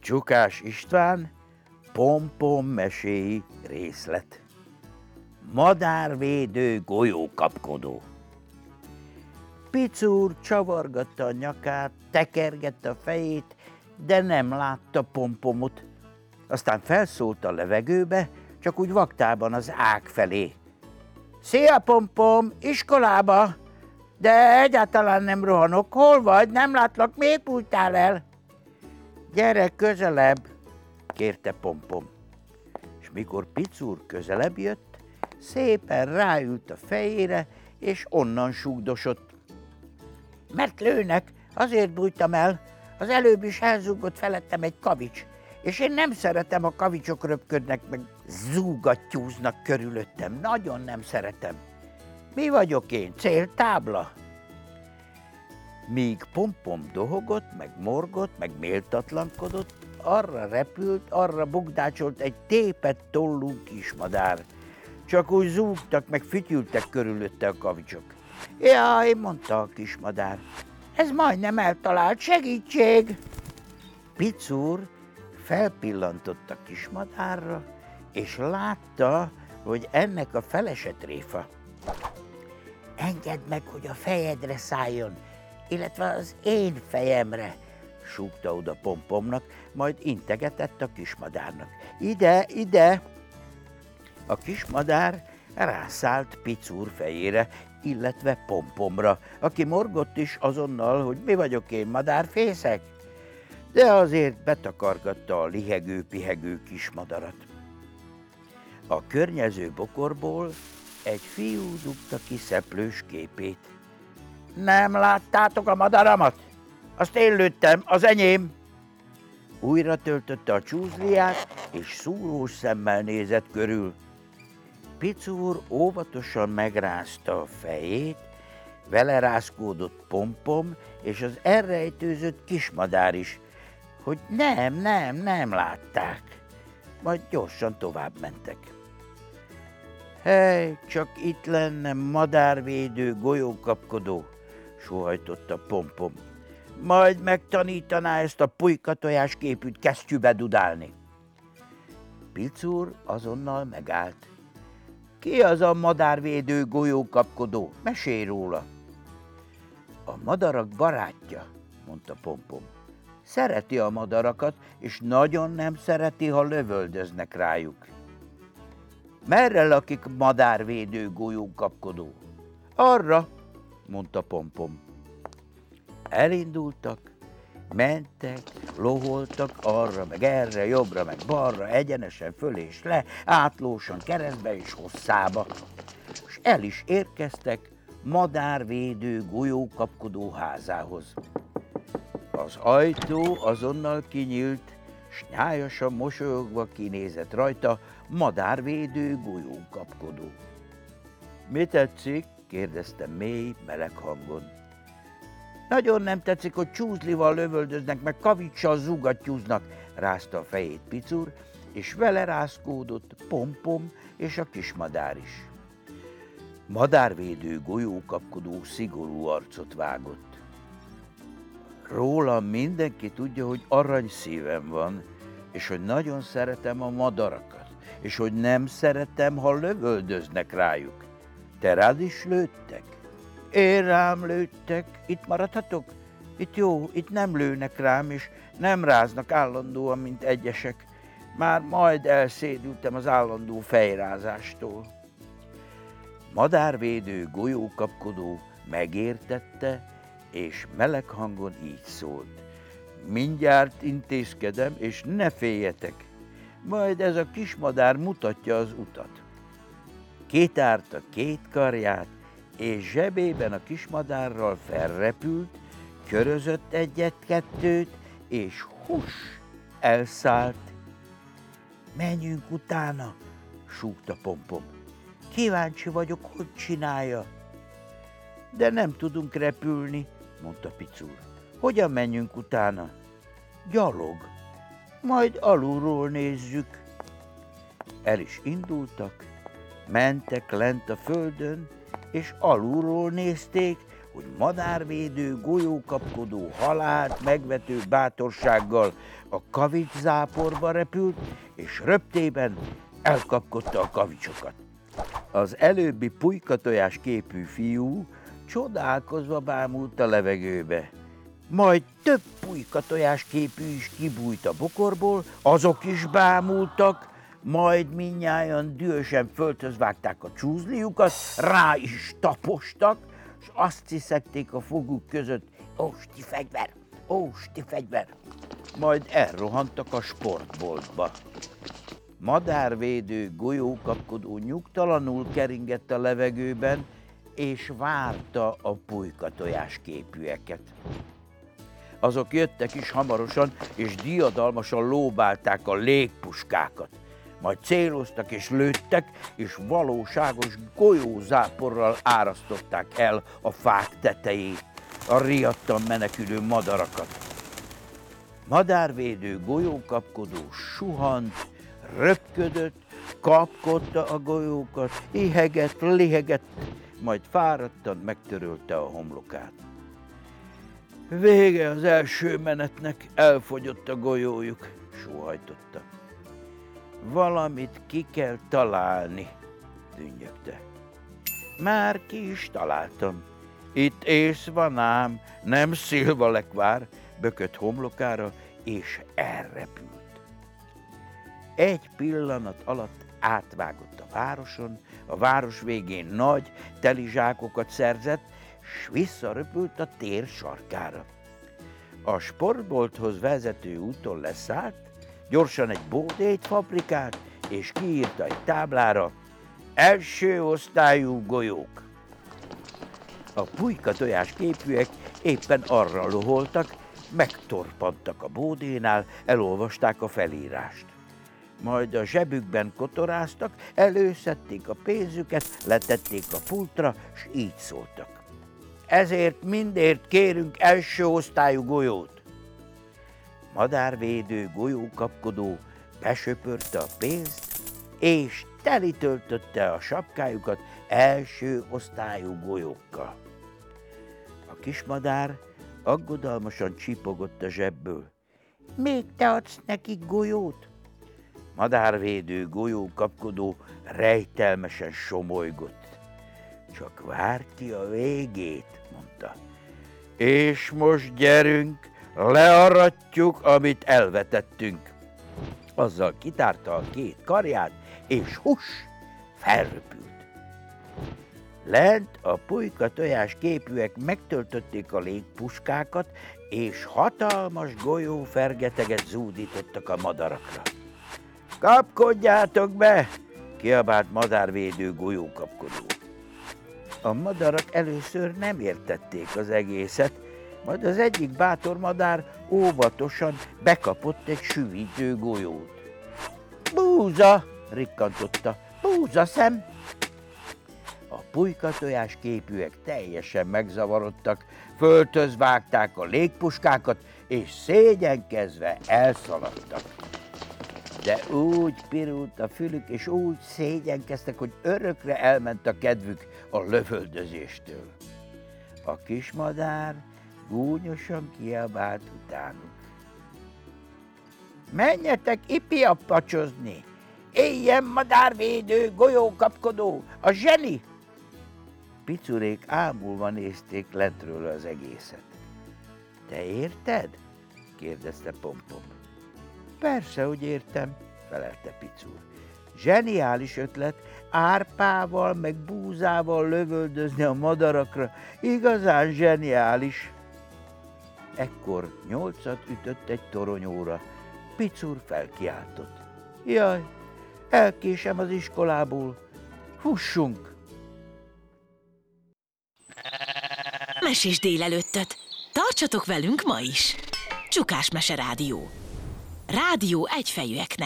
Csukás István, Pom-Pom meséi részlet. Madárvédő golyókapkodó. Picúr csavargatta a nyakát, tekergette a fejét, de nem látta Pom-Pomot. Aztán felszólt a levegőbe, csak úgy vaktában az ág felé. Szia, Pom-Pom, iskolába! De egyáltalán nem rohanok. Hol vagy? Nem látlak, miért bújtál el? Gyere közelebb, kérte Pom-Pom. És mikor Picúr közelebb jött, szépen ráült a fejére, és onnan súgdosott. Mert lőnek, azért bújtam el, az előbb is elzúgott felettem egy kavics, és én nem szeretem, a kavicsok röpködnek, meg zúgattyúznak körülöttem, nagyon nem szeretem. Mi vagyok én, céltábla? Míg Pom-Pom dohogott, meg morgott, meg méltatlankodott, arra repült, arra bugdácsolt egy tépett tollú kismadár. Csak úgy zúgtak, meg fütyültek körülötte a kavicsok. Jaj, mondta a kismadár, ez majdnem eltalált, segítség! Picúr felpillantott a kismadárra, és látta, hogy ennek a fele tréfa. Engedd meg, hogy a fejedre szálljon, illetve az én fejemre, súgta oda Pom-Pomnak, majd integetett a kismadárnak. Ide, ide! A kismadár rászállt Picúr fejére, illetve Pom-Pomra, aki morgott is azonnal, hogy mi vagyok én, madárfészek? De azért betakargatta a lihegő-pihegő kismadarat. A környező bokorból egy fiú dugta ki szeplős képét. Nem láttátok a madaramat? Azt én lőttem, az enyém! Újra töltötte a csúzliát, és szúrós szemmel nézett körül. Picúr óvatosan megrázta a fejét, vele rázkódott Pom-Pom, és az elrejtőzött kismadár is, hogy nem látták. Majd gyorsan tovább mentek. Hely, csak itt lenne madárvédő golyókapkodó, sóhajtotta Pom-Pom. Majd megtanítaná ezt a pulykatojás képűt kesztyűbe dudálni. Picúr azonnal megállt. Ki az a madárvédő golyókapkodó? Mesélj róla! A madarak barátja, mondta Pom-Pom. Szereti a madarakat, és nagyon nem szereti, ha lövöldöznek rájuk. Merre lakik madárvédő golyókapkodó? Arra, mondta Pom-Pom. Elindultak, mentek, loholtak arra, meg erre, jobbra, meg balra, egyenesen föl és le, átlósan, keresztbe és hosszába. És el is érkeztek madárvédő golyókapkodó házához. Az ajtó azonnal kinyílt, s nyájasan mosolyogva kinézett rajta madárvédő golyókapkodó. Mi tetszik? Kérdezte mély, meleg hangon. Nagyon nem tetszik, hogy csúzlival lövöldöznek, meg kavicsal zúgattyúznak, rázta a fejét Picúr, és vele rázkódott Pom-Pom és a kismadár is. Madárvédő golyókapkodó szigorú arcot vágott. Rólam mindenki tudja, hogy aranyszívem van, és hogy nagyon szeretem a madarakat, és hogy nem szeretem, ha lövöldöznek rájuk. Te rád is lőttek? Én rám lőttek, itt maradhatok? Itt jó, itt nem lőnek rám, és nem ráznak állandóan, mint egyesek. Már majd elszédültem az állandó fejrázástól. Madárvédő golyókapkodó megértette, és meleg hangon így szólt. Mindjárt intézkedem, és ne féljetek, majd ez a kismadár mutatja az utat. Kitárta két karját, és zsebében a kismadárral felrepült, körözött egyet-kettőt, és hus, elszállt. Menjünk utána, súgta Pom-Pom. Kíváncsi vagyok, hogy csinálja. De nem tudunk repülni, mondta Picúr. Hogyan menjünk utána? Gyalog. Majd alulról nézzük. El is indultak, mentek lent a földön, és alulról nézték, hogy madárvédő, golyókapkodó, halált megvető bátorsággal a kavicszáporba repült, és röptében elkapkodta a kavicsokat. Az előbbi pulykatojás képű fiú csodálkozva bámult a levegőbe. Majd több pulykatojás képű is kibújt a bokorból, azok is bámultak, majd mindnyájan dühösen földhöz vágták a csúzliukat, rá is tapostak, és azt hiszekték a foguk között, ósti fegyver, majd elrohantak a sportboltba. Madárvédő, golyókapkodó nyugtalanul keringett a levegőben, és várta a pulykatojás képűeket. Azok jöttek is hamarosan, és diadalmasan lóbálták a légpuskákat. Majd céloztak és lőttek, és valóságos golyózáporral árasztották el a fák tetejét, a riadtan menekülő madarakat. Madárvédő, golyókapkodó suhant, röpködött, kapkodta a golyókat, ihegett, lihegett, majd fáradtan megtörölte a homlokát. Vége az első menetnek, elfogyott a golyójuk, sóhajtotta. Valamit ki kell találni, dünnyögte. Már ki is találtam. Itt ész van ám, nem szilvalekvár, bökött homlokára, és elrepült. Egy pillanat alatt átvágott a városon, a város végén nagy, teli zsákokat szerzett, s visszaröpült a tér sarkára. A sportbolthoz vezető úton leszállt, gyorsan egy bódét fabrikált, és kiírta egy táblára: első osztályú golyók. A pulykatojás képűek éppen arra loholtak, megtorpantak a bódénál, elolvasták a felírást. Majd a zsebükben kotoráztak, előszedték a pénzüket, letették a pultra, s így szóltak: ezért mindért kérünk első osztályú golyót. Madárvédő, golyókapkodó besöpörte a pénzt, és telitöltötte a sapkájukat első osztályú golyókkal. A kismadár aggodalmasan csipogott a zsebből: még te adsz nekik golyót? Madárvédő, golyókapkodó rejtelmesen somolygott. Csak várd ki a végét, mondta. És most gyerünk, learatjuk, amit elvetettünk. Azzal kitárta a két karját, és felröpült. Lent a pulykatojás képűek megtöltötték a légpuskákat, és hatalmas golyófergeteget zúdítottak a madarakra. Kapkodjátok be! Kiabált madárvédő, golyókapkodó. A madarak először nem értették az egészet, majd az egyik bátor madár óvatosan bekapott egy süvítő golyót. Búza! Rikkantotta. Búzaszem! A pulykatojás képűek teljesen megzavarodtak, földhöz vágták a légpuskákat, és szégyenkezve elszaladtak. De úgy pirult a fülük, és úgy szégyenkeztek, hogy örökre elment a kedvük a lövöldözéstől. A kismadár gúnyosan kiabált utánuk: menjetek ipiappacsozni! Éljen madárvédő, golyókapkodó, a zseni! Picurék ámulva nézték lentről az egészet. Te érted? kérdezte Pompom. Persze, hogy értem, felelte Picúr. Zseniális ötlet árpával meg búzával lövöldözni a madarakra, igazán zseniális. Ekkor 8-at ütött egy toronyóra. Picúr felkiáltott: jaj, elkésem az iskolából, fussunk! Mesés délelőttöt! Tartsatok velünk ma is! Csukás Mese Rádió. Rádió egyfejűeknek.